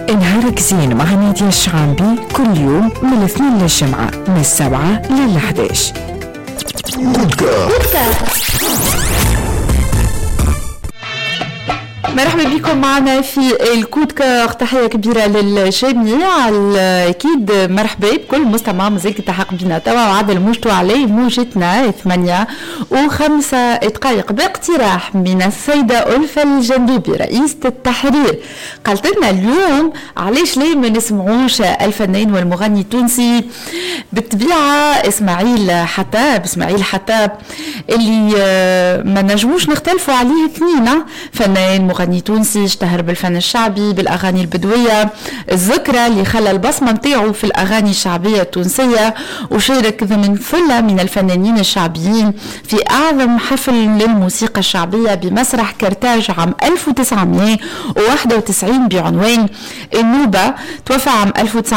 نهارك زين مع نادية الشعامبي كل يوم من الاثنين للجمعة من 7 ل 11. مرحبا بكم معنا في الكود كار. تحية كبيرة للجميع. أكيد مرحبا بكل مستمع مزيك التحق بنا توا وعد الموجتو عليه موجتنا 8:05 باقتراح من السيدة ألفة الجندوبي رئيسة التحرير. قالت لنا اليوم علاش ليه ما نسمعوش الفنان والمغني التونسي بالطبيعة إسماعيل حتاب اللي ما نجموش نختلفوا عليه اثنين. فنان مغني تونسي اشتهر بالفن الشعبي بالاغاني البدويه، الذكرى اللي خلى البصمه نتاعو في الاغاني الشعبيه التونسيه، وشارك ضمن فله من الفنانين الشعبيين في اعظم حفل للموسيقى الشعبيه بمسرح كرتاج عام 1991 بعنوان النوبه. توفى عام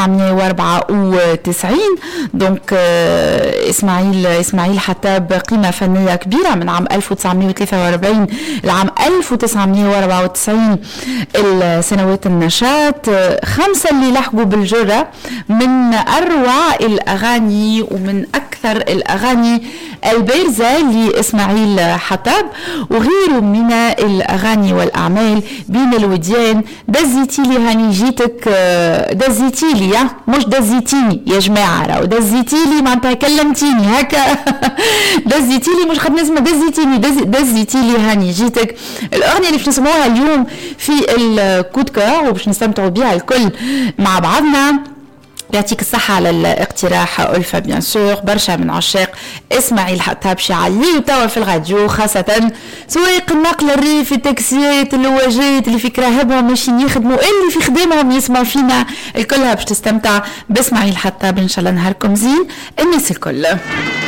1994. دونك اسماعيل حتاب قيمه فنيه كبيره من عام 1943 لعام 1994 السنوات النشاط. 5 اللي لحقوا بالجرة من أروع الأغاني ومن أكثر الأغاني البارزة لإسماعيل حتاب، وغيره من الأغاني والأعمال بين الوديان. دزيتيلي هاني جيتك، دزيتيلي مش دزيتيني يا جماعة، راهو دزيتيلي معناتها كلمتيني هكا. دزيتيلي مش خد نسمة دزيتيني، دزيتيلي هاني جيتك. الأغنية اللي باش نسمعوها اليوم في الكود كار وباش نستمتعوا بها الكل مع بعضنا. يعطيك الصحة على الاقتراح ألفة بيان سور. برشا من عشاق إسماعيل حتاب شعالي توا في الراديو، خاصة سواق النقل الريف، التاكسيات، اللواجات اللي في كراهبهم ماشيين يخدموا، اللي في خدامهم يسمعوا فينا، الكلها باش تستمتع بإسماعيل حتاب. إن شاء الله نهاركم زين الناس الكل.